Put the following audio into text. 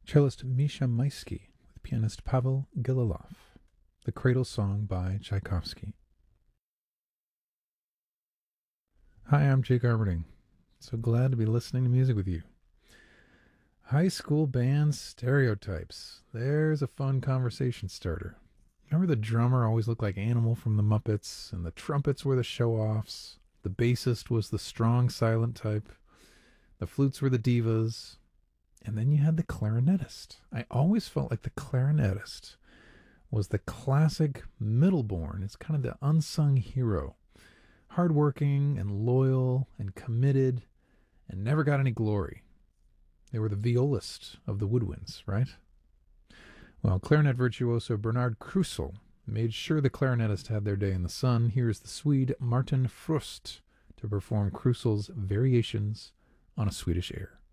Cellist Misha Maisky with pianist Pavel Gililov. The Cradle Song by Tchaikovsky. Hi, I'm Jake Arberding. So glad to be listening to music with you. High school band stereotypes. There's a fun conversation starter. Remember the drummer always looked like Animal from the Muppets, and the trumpets were the show-offs. The bassist was the strong, silent type. The flutes were the divas. And then you had the clarinetist. I always felt like the clarinetist was the classic middleborn. It's kind of the unsung hero. Hardworking and loyal and committed and never got any glory. They were the violist of the woodwinds, right? Well, clarinet virtuoso Bernard Krusel made sure the clarinetists had their day in the sun. Here's the Swede Martin Frust to perform Krusel's Variations on a Swedish Air.